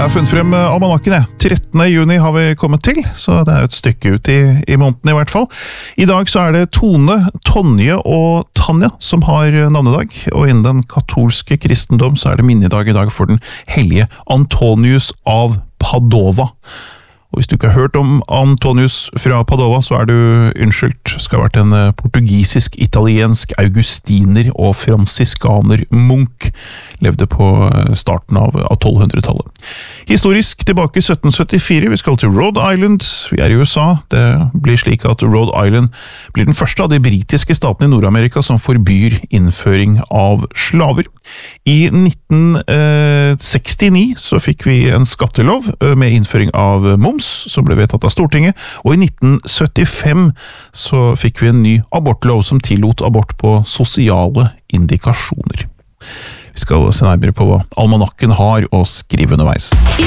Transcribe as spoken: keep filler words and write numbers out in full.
har funnet frem almanakken, jeg. trettende juni har vi kommet til, så det er et stykke ut i, i måneden i hvert fall. I dag så er det Tone, Tonje og Tanja som har navnedag, og innen den katolske kristendom så er det minnedag i dag for den hellige Antonius av Padova. Og hvis du ikke har hørt om Antonius fra Padova, så er du unnskyldt. Skal ha vært en portugisisk-italiensk augustiner og fransiskaner munk. Levde på starten av tolvhundretallet. Historisk tilbake i sytten syttifire, vi skal til Rhode Island. Vi er i U S A. Det blir slik at Rhode Island blir den første av de britiske statene i Nord-Amerika som forbyr innføring av slaver. I nitten sekstini så fikk vi en skattelov med innføring av moms, som ble vedtatt av Stortinget, og i nitten syttifem så fikk vi en ny abortlov som tillot abort på sosiale indikasjoner. Vi skal se nærmere på hva almanakken har å skrive underveis. I